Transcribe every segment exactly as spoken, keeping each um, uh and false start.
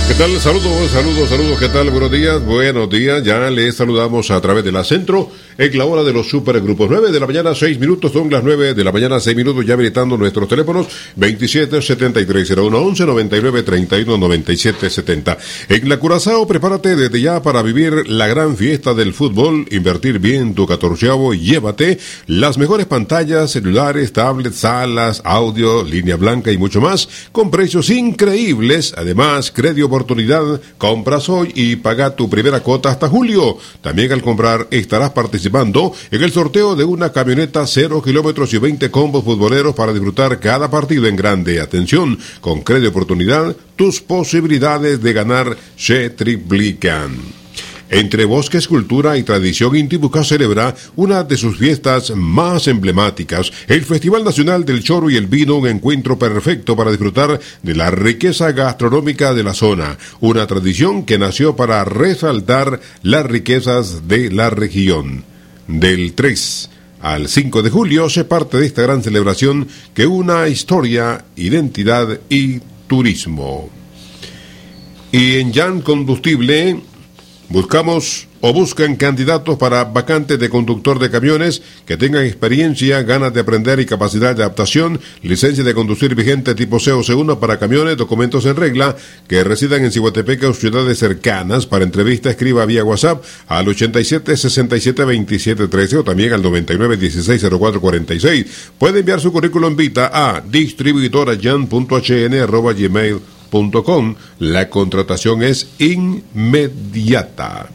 ¿Qué tal? Saludos, saludos, saludos. ¿Qué tal? Buenos días, buenos días. Ya les saludamos a través de la Centro en la hora de los supergrupos. nueve de la mañana, seis minutos. Son las nueve de la mañana, seis minutos. Ya habilitando nuestros teléfonos veintisiete setenta y tres cero uno once, noventa y nueve treinta y uno noventa y siete setenta. En la Curazao, prepárate desde ya para vivir la gran fiesta del fútbol. Invertir bien tu catorceavo y llévate las mejores pantallas, celulares, tablets, salas, audio, línea blanca y mucho más con precios increíbles. Además, crédito oportunidad, compras hoy y paga tu primera cuota hasta julio. También al comprar estarás participando en el sorteo de una camioneta cero kilómetros y veinte combos futboleros para disfrutar cada partido en grande. Atención, con crédito oportunidad, tus posibilidades de ganar se triplican. Entre bosques, cultura y tradición, Intibucá celebra una de sus fiestas más emblemáticas, el Festival Nacional del Choro y el Vino, un encuentro perfecto para disfrutar de la riqueza gastronómica de la zona, una tradición que nació para resaltar las riquezas de la región. Del tres al cinco de julio se parte de esta gran celebración que una historia, identidad y turismo. Y en Yan Combustible buscamos o buscan candidatos para vacantes de conductor de camiones que tengan experiencia, ganas de aprender y capacidad de adaptación, licencia de conducir vigente tipo C o C uno para camiones, documentos en regla, que residan en Ciguatepeque o ciudades cercanas. Para entrevista escriba vía WhatsApp al ochenta y siete sesenta y siete veintisiete trece o también al noventa y nueve dieciséis cero cuatro cuarenta y seis. Puede enviar su currículum vita a distribuidorayan punto h n arroba gmail punto com. La contratación es inmediata.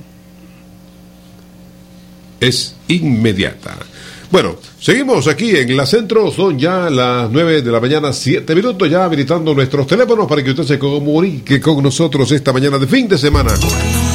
Es inmediata. Bueno, seguimos aquí en la Centro. Son ya las nueve de la mañana, siete minutos, ya habilitando nuestros teléfonos para que usted se comunique con nosotros esta mañana de fin de semana.